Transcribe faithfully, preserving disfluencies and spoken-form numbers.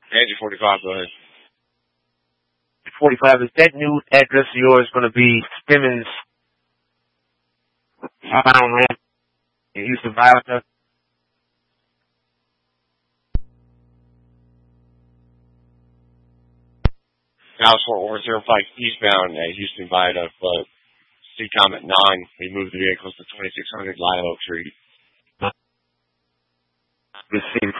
Angie forty-five, go ahead. forty-five, is that new address of yours going to be Simmons Farmland in Houston, Violeta? Dallas Fort Worth zero five eastbound at Houston, Violeta, but C COM at nine. We moved the vehicles to twenty-six hundred Live Oak Street. Received